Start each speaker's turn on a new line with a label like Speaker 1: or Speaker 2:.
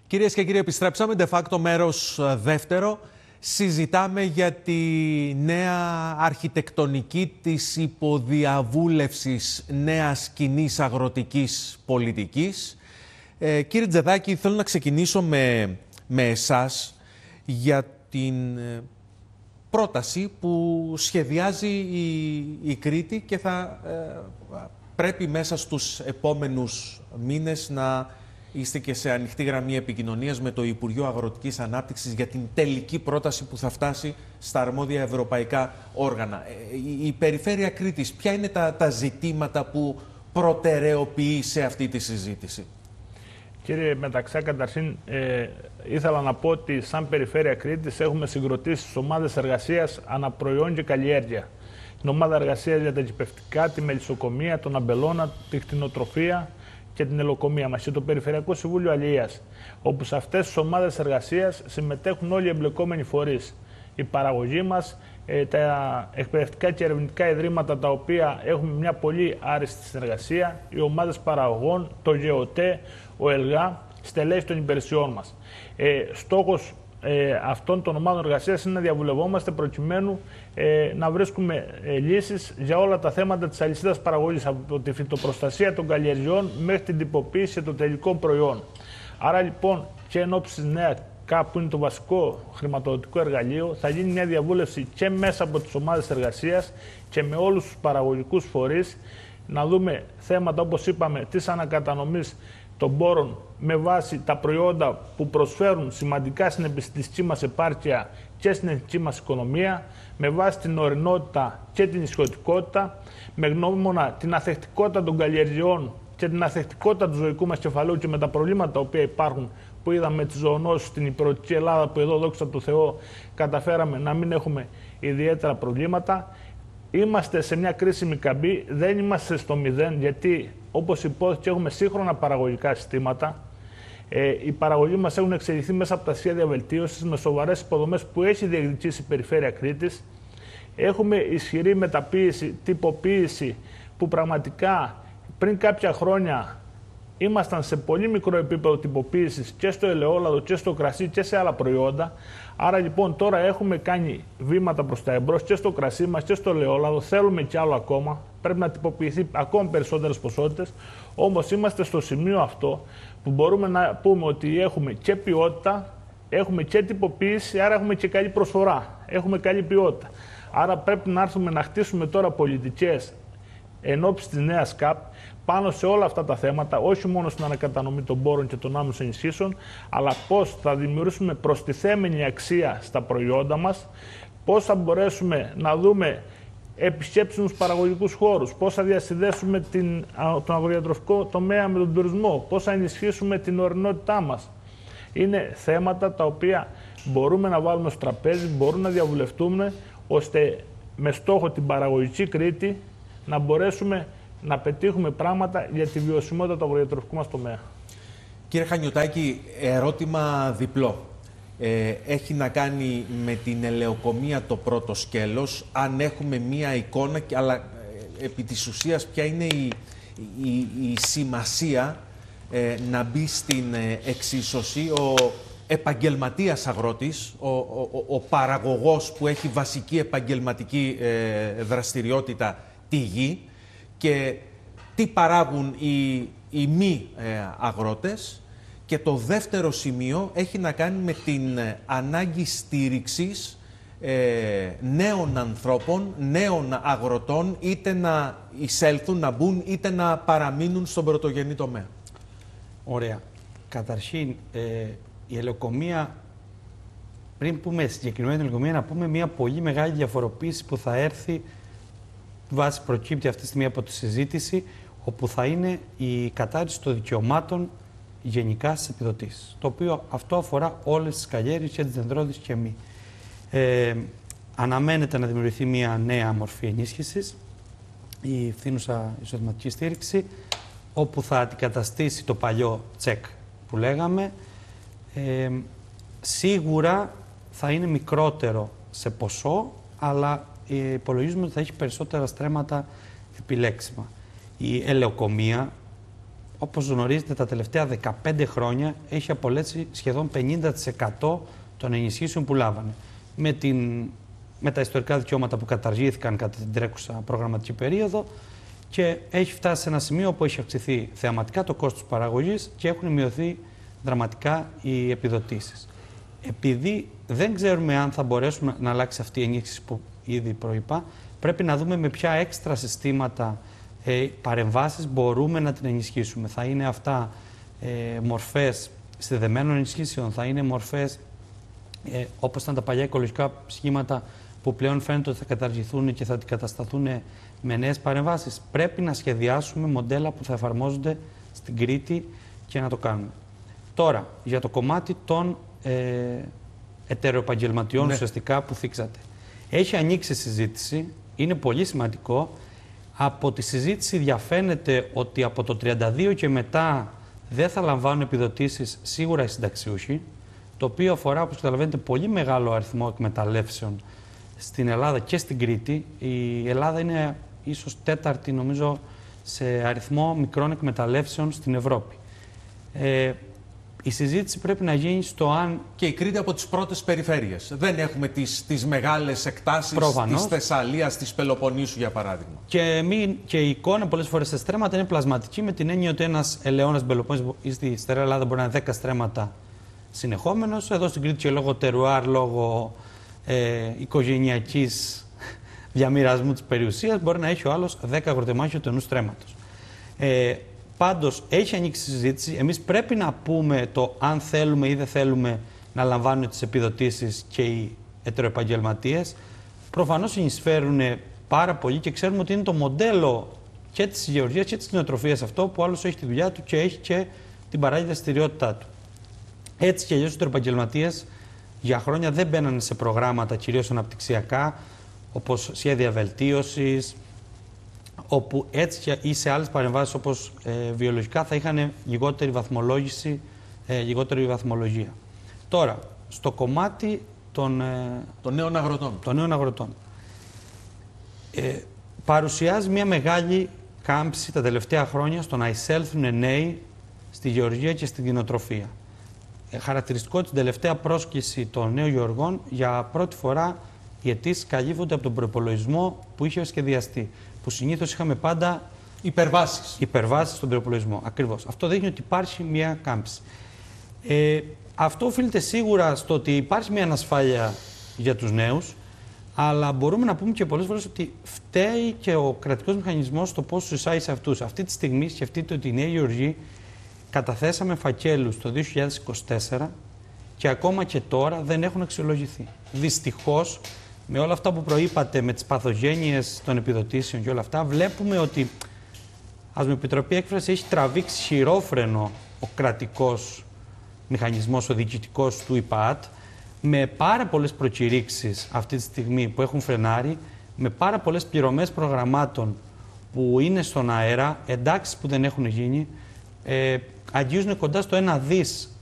Speaker 1: Κυρίες και κύριοι, επιστρέψαμε. De facto μέρος δεύτερο. Συζητάμε για τη νέα αρχιτεκτονική της υποδιαβούλευσης νέας κοινής αγροτικής πολιτικής. Κύριε Τζεδάκη, θέλω να ξεκινήσω με εσάς για την πρόταση που σχεδιάζει η Κρήτη και θα πρέπει μέσα στους επόμενους μήνες να είστε και σε ανοιχτή γραμμή επικοινωνίας με το Υπουργείο Αγροτικής Ανάπτυξης για την τελική πρόταση που θα φτάσει στα αρμόδια ευρωπαϊκά όργανα. Η Περιφέρεια Κρήτης, ποια είναι τα ζητήματα που προτεραιοποιεί σε αυτή τη συζήτηση?
Speaker 2: Κύριε Μεταξά, καταρχήν ήθελα να πω ότι σαν Περιφέρεια Κρήτης έχουμε συγκροτήσει τις ομάδες εργασίας αναπροϊόν και καλλιέργεια. Την ομάδα εργασίας για τα κυπευτικά, τη μελισσοκομεία, τον αμπελώνα, τη κτηνοτροφία και την ελοκομεία μας και το Περιφερειακό Συμβούλιο Αλληλείας, όπου σε αυτές τις ομάδες εργασίας συμμετέχουν όλοι οι εμπλεκόμενοι φορείς. Η παραγωγή μας, τα εκπαιδευτικά και ερευνητικά ιδρύματα τα οποία έχουμε μια πολύ άριστη συνεργασία, οι ομάδες παραγωγών, το ΓΕΟΤΕ, ο ΕΛΓΑ, στελέχη των υπηρεσιών μας. Στόχος αυτών των ομάδων εργασίας είναι να διαβουλευόμαστε προκειμένου να βρίσκουμε λύσεις για όλα τα θέματα της αλυσίδας παραγωγής, από τη φυτοπροστασία των καλλιεργειών μέχρι την τυποποίηση των τελικών προϊόντων. Άρα λοιπόν και εν ώψη της νέας ΚΑΠ, που είναι το βασικό χρηματοδοτικό εργαλείο, θα γίνει μια διαβούλευση και μέσα από τις ομάδες εργασίας και με όλους τους παραγωγικούς φορείς, να δούμε θέματα όπως είπαμε της ανακατανομής των πόρων με βάση τα προϊόντα που προσφέρουν σημαντικά στην επιστημιστική μας επάρκεια και στην εθνική μας οικονομία, με βάση την ορεινότητα και την ισιωτικότητα, με γνώμονα την αθεκτικότητα των καλλιεργειών και την αθεκτικότητα του ζωικού μας κεφαλαίου και με τα προβλήματα τα οποία υπάρχουν, που είδαμε τις ζωονόσεις στην υπηρετική Ελλάδα, που εδώ δόξα τω Θεώ καταφέραμε να μην έχουμε ιδιαίτερα προβλήματα. Είμαστε σε μια κρίσιμη καμπή, δεν είμαστε στο μηδέν, γιατί όπως υπόθηκε έχουμε σύγχρονα παραγωγικά συστήματα. Οι παραγωγοί μας έχουν εξελιχθεί μέσα από τα σχέδια βελτίωσης με σοβαρές υποδομές που έχει διεκδικήσει η Περιφέρεια Κρήτης. Έχουμε ισχυρή μεταποίηση, τυποποίηση, που πραγματικά πριν κάποια χρόνια ήμασταν σε πολύ μικρό επίπεδο τυποποίησης και στο ελαιόλαδο και στο κρασί και σε άλλα προϊόντα. Άρα λοιπόν τώρα έχουμε κάνει βήματα προς τα εμπρός και στο κρασί μας και στο ελαιόλαδο. Θέλουμε κι άλλο ακόμα. Πρέπει να τυποποιηθεί ακόμα περισσότερες ποσότητες. Όμως είμαστε στο σημείο αυτό που μπορούμε να πούμε ότι έχουμε και ποιότητα, έχουμε και τυποποίηση, άρα έχουμε και καλή προσφορά. Έχουμε καλή ποιότητα. Άρα πρέπει να έρθουμε να χτίσουμε τώρα πολιτικές εν ώψη της νέας ΚΑΠ πάνω σε όλα αυτά τα θέματα, όχι μόνο στην ανακατανομή των πόρων και των άμεσων ενισχύσεων, αλλά πώς θα δημιουργήσουμε προστιθέμενη αξία στα προϊόντα μας, πώς θα μπορέσουμε να δούμε επισκέψιμους παραγωγικούς χώρους, πώς θα διασυνδέσουμε τον αγροδιατροφικό τομέα με τον τουρισμό, πώς θα ενισχύσουμε την ορεινότητά μας. Είναι θέματα τα οποία μπορούμε να βάλουμε στο τραπέζι, μπορούμε να διαβουλευτούμε, ώστε με στόχο την παραγωγική Κρήτη να μπορέσουμε να πετύχουμε πράγματα για τη βιωσιμότητα του αγροδιατροφικού μας τομέα.
Speaker 1: Κύριε Χανιωτάκη, ερώτημα διπλό. Έχει να κάνει με την ελαιοκομεία το πρώτο σκέλος, αν έχουμε μία εικόνα, αλλά επί της ουσίας ποια είναι η σημασία να μπει στην εξίσωση ο επαγγελματίας αγρότης, ο παραγωγός που έχει βασική επαγγελματική δραστηριότητα τη γη, και τι παράγουν οι μη αγρότες. Και το δεύτερο σημείο έχει να κάνει με την ανάγκη στήριξης νέων ανθρώπων, νέων αγροτών, είτε να εισέλθουν, να μπουν, είτε να παραμείνουν στον πρωτογενή τομέα.
Speaker 3: Ωραία. Καταρχήν, η ελαιοκομεία, πριν πούμε συγκεκριμένη ελαιοκομεία, να πούμε μια πολύ μεγάλη διαφοροποίηση που θα έρθει, βάση προκύπτει αυτή τη στιγμή από τη συζήτηση, όπου θα είναι η κατάρριση των δικαιωμάτων γενικά στις επιδοτήσεις. Το οποίο αυτό αφορά όλες τις καλλιέργειες, και τις δεντρώδεις και μη. Αναμένεται να δημιουργηθεί μια νέα μορφή ενίσχυσης, η φθήνουσα εισοδηματική στήριξη, όπου θα αντικαταστήσει το παλιό τσεκ που λέγαμε. Σίγουρα θα είναι μικρότερο σε ποσό, αλλά υπολογίζουμε ότι θα έχει περισσότερα στρέμματα επιλέξιμα. Η ελαιοκομεία, όπως γνωρίζετε, τα τελευταία 15 χρόνια έχει απολέσει σχεδόν 50% των ενισχύσεων που λάβανε. Με τα ιστορικά δικαιώματα που καταργήθηκαν κατά την τρέχουσα προγραμματική περίοδο, και έχει φτάσει σε ένα σημείο όπου έχει αυξηθεί θεαματικά το κόστος παραγωγής και έχουν μειωθεί δραματικά οι επιδοτήσεις. Επειδή δεν ξέρουμε αν θα μπορέσουμε να αλλάξει αυτή η ενίσχυση που ήδη προείπα, πρέπει να δούμε με ποια έξτρα συστήματα παρεμβάσεις μπορούμε να την ενισχύσουμε. Θα είναι αυτά μορφές συνδεδεμένων ενισχύσεων, θα είναι μορφές όπως ήταν τα παλιά οικολογικά σχήματα που πλέον φαίνεται ότι θα καταργηθούν και θα αντικατασταθούν με νέες παρεμβάσεις. Πρέπει να σχεδιάσουμε μοντέλα που θα εφαρμόζονται στην Κρήτη και να το κάνουμε. Τώρα, για το κομμάτι των ετεροεπαγγελματιών ουσιαστικά που θίξατε. Έχει ανοίξει συζήτηση, είναι πολύ σημαντικό. Από τη συζήτηση διαφαίνεται ότι από το 32 και μετά δεν θα λαμβάνουν επιδοτήσεις σίγουρα οι συνταξιούχοι, το οποίο αφορά, όπως καταλαβαίνετε, πολύ μεγάλο αριθμό εκμεταλλεύσεων στην Ελλάδα και στην Κρήτη. Η Ελλάδα είναι ίσως τέταρτη, νομίζω, σε αριθμό μικρών εκμεταλλεύσεων στην Ευρώπη. Η συζήτηση πρέπει να γίνει στο αν...
Speaker 1: Και η Κρήτη από τις πρώτες περιφέρειες. Δεν έχουμε τις μεγάλες εκτάσεις της Θεσσαλίας, της Πελοποννήσου, για παράδειγμα.
Speaker 3: Και η εικόνα πολλές φορές σε στρέμματα είναι πλασματική, με την έννοια ότι ένας ελαιώνας Πελοποννήσου ή στη Στερεά Ελλάδα μπορεί να είναι 10 στρέμματα συνεχόμενος. Εδώ στην Κρήτη, και λόγω τερουάρ, λόγω οικογενειακής διαμοιρασμού της περιουσίας, μπορεί να έχει ο άλλος 10 αγροτεμάχια του ενός στρέμματος. Πάντως, έχει ανοίξει συζήτηση. Εμείς πρέπει να πούμε το αν θέλουμε ή δεν θέλουμε να λαμβάνουν τις επιδοτήσεις και οι ετεροεπαγγελματίες. Προφανώς συνεισφέρουν πάρα πολύ και ξέρουμε ότι είναι το μοντέλο και της γεωργίας και της κτηνοτροφίας αυτό, που άλλος έχει τη δουλειά του και έχει και την παράλληλη δραστηριότητά του. Έτσι κι αλλιώς οι ετεροεπαγγελματίες για χρόνια δεν μπαίνανε σε προγράμματα κυρίως αναπτυξιακά, όπως σχέδια βελτίωσης, όπου έτσι ή σε άλλες παρεμβάσεις όπως βιολογικά θα είχαν λιγότερη βαθμολόγηση, λιγότερη βαθμολογία. Τώρα, στο κομμάτι των νέων αγροτών. Παρουσιάζει μια μεγάλη κάμψη τα τελευταία χρόνια στο να εισέλθουν νέοι στη γεωργία και στην κτηνοτροφία. Χαρακτηριστικό την τελευταία πρόσκληση των νέων γεωργών, για πρώτη φορά οι αιτήσεις καλύφονται από τον προϋπολογισμό που είχε σχεδιαστεί. Που συνήθως είχαμε πάντα υπερβάσεις στον προϋπολογισμό. Ακριβώς. Αυτό δείχνει ότι υπάρχει μια κάμψη. Αυτό οφείλεται σίγουρα στο ότι υπάρχει μια ανασφάλεια για τους νέους, αλλά μπορούμε να πούμε και πολλές φορές ότι φταίει και ο κρατικός μηχανισμός στο πώς τους εισάγει σε αυτούς. Αυτή τη στιγμή σκεφτείτε ότι οι νέοι γεωργοί καταθέσαμε φακέλους το 2024 και ακόμα και τώρα δεν έχουν αξιολογηθεί. Δυστυχώς, με όλα αυτά που προείπατε, με τις παθογένειες των επιδοτήσεων και όλα αυτά, βλέπουμε ότι, ας με επιτροπή έκφραση, έχει τραβήξει χειρόφρενο ο κρατικός μηχανισμός, ο διοικητικός του ΙΠΑΑΤ, με πάρα πολλές προκηρύξεις αυτή τη στιγμή που έχουν φρενάρει, με πάρα πολλές πληρωμές προγραμμάτων που είναι στον αέρα, εντάξεις που δεν έχουν γίνει, αγγίζουν κοντά στο 1 δις